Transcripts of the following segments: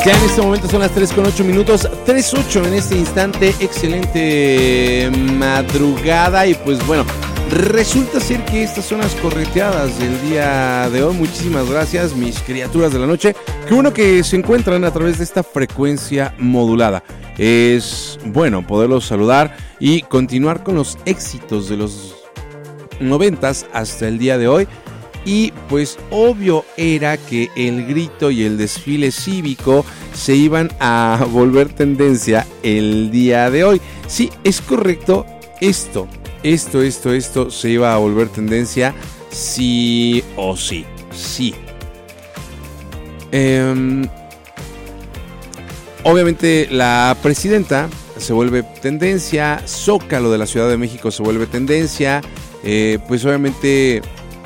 Ya en este momento son las 3:08, 3:08 en este instante. Excelente madrugada. Y pues bueno, resulta ser que estas son las correteadas del día de hoy. Muchísimas gracias, mis criaturas de la noche. Qué bueno que se encuentran a través de esta frecuencia modulada. Es bueno poderlos saludar y continuar con los éxitos de los 90s hasta el día de hoy. Y pues obvio era que el grito y el desfile cívico se iban a volver tendencia el día de hoy. Sí, es correcto, esto se iba a volver tendencia sí o sí, sí. Obviamente la presidenta se vuelve tendencia, Zócalo de la Ciudad de México se vuelve tendencia, pues obviamente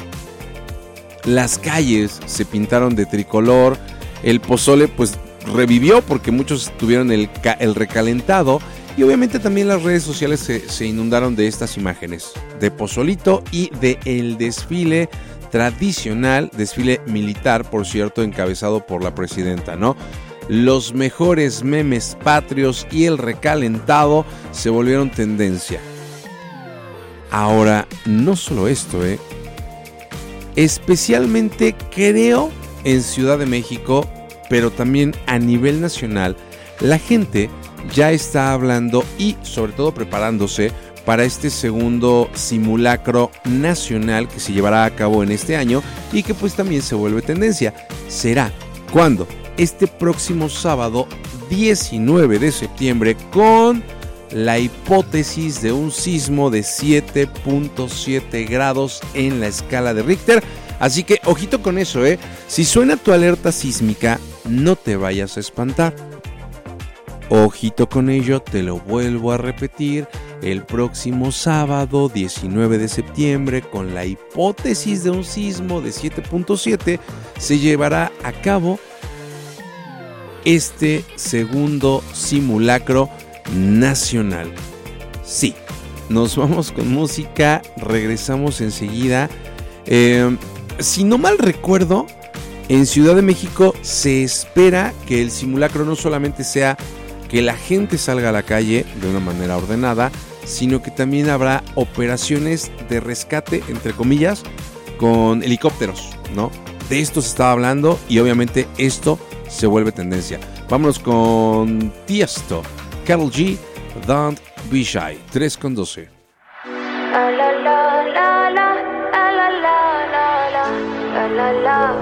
las calles se pintaron de tricolor, el pozole pues revivió porque muchos tuvieron el recalentado y obviamente también las redes sociales se inundaron de estas imágenes de pozolito y de el desfile tradicional, desfile militar, por cierto, encabezado por la presidenta, ¿no? Los mejores memes patrios y el recalentado se volvieron tendencia. Ahora, no solo esto, especialmente creo en Ciudad de México, pero también a nivel nacional, la gente ya está hablando y sobre todo preparándose para este segundo simulacro nacional que se llevará a cabo en este año y que pues también se vuelve tendencia. ¿Será cuándo? Este próximo sábado 19 de septiembre con la hipótesis de un sismo de 7.7 grados en la escala de Richter. Así que ojito con eso, Si suena tu alerta sísmica, no te vayas a espantar. Ojito con ello, te lo vuelvo a repetir. El próximo sábado 19 de septiembre, con la hipótesis de un sismo de 7.7, se llevará a cabo este segundo simulacro nacional. Sí, nos vamos con música, regresamos enseguida. Si no mal recuerdo, en Ciudad de México se espera que el simulacro no solamente sea que la gente salga a la calle de una manera ordenada, sino que también habrá operaciones de rescate, entre comillas, con helicópteros, ¿no? De esto se estaba hablando y obviamente esto se vuelve tendencia. Vámonos con Tiesto, Karol G, Don't Be Shy, 3:12.